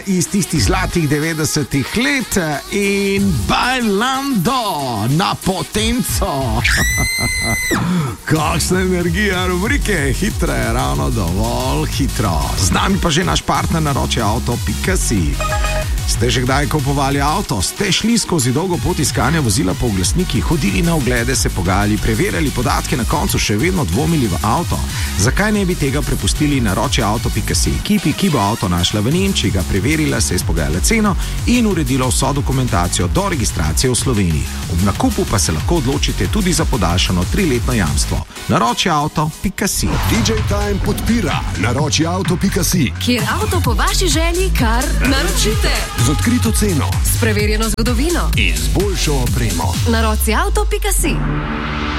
iz tistih zlatih 90-ih let in Bailando na potenco. Kakšna energija rubrike, hitra je ravno dovolj hitro. Z nami pa že naš partner naročiauto.si. Ste že kdaj kupovali avto? Ste šli skozi dolgo pot iskanja vozila po oglasnikih, hodili na oglede, se pogajali, preverjali podatke, na koncu še vedno dvomili v avto? Zakaj ne bi tega prepustili naročiauto.si ekipi, ki bo avto našla v Nemčiji, ga preverila, se izpogajala ceno in uredila vso dokumentacijo do registracije v Sloveniji. Ob nakupu pa se lahko odločite tudi za podaljšano 3-letno jamstvo. Naročiauto.si. DJ Time podpira naročiauto.si, kjer avto po vaši želji kar naročite. z odkrito ceno S preverjeno zgodovino in z boljšo opremo. naročiauto.si.